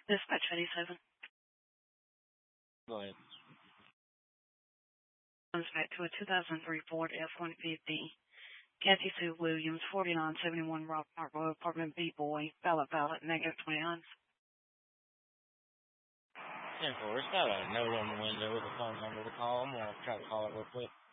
Dispatch 87. Go ahead. Comes back to a 2003 Ford F-150. Kathy Sue Williams, 4971 Rockport Road, apartment B, boy, ballot, negative 29. 10-4. It's got a note on the window with a phone number to call. I'm going to try to call it real quick.